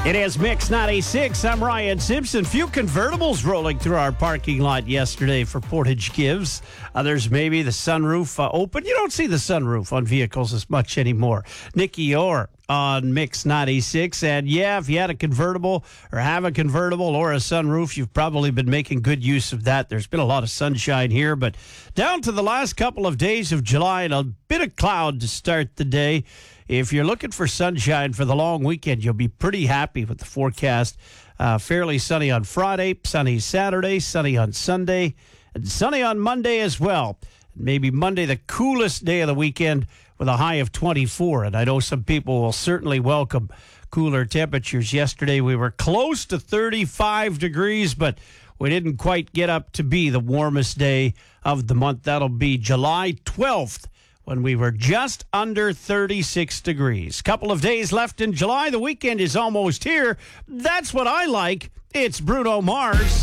It is Mix 96. I'm Ryan Simpson. Few convertibles rolling through our parking lot yesterday for Portage Gives. Others maybe the sunroof open. You don't see the sunroof on vehicles as much anymore. Nikki Orr on Mix 96. And yeah, if you had a convertible or have a convertible or a sunroof, you've probably been making good use of that. There's been a lot of sunshine here, but down to the last couple of days of July and a bit of cloud to start the day. If you're looking for sunshine for the long weekend, you'll be pretty happy with the forecast. Fairly sunny on Friday, sunny Saturday, sunny on Sunday, and sunny on Monday as well. Maybe Monday, the coolest day of the weekend, with a high of 24. And I know some people will certainly welcome cooler temperatures. Yesterday, we were close to 35 degrees, but we didn't quite get up to be the warmest day of the month. That'll be July 12th. When we were just under 36 degrees. Couple of days left in July. The weekend is almost here. That's what I like. It's Bruno Mars.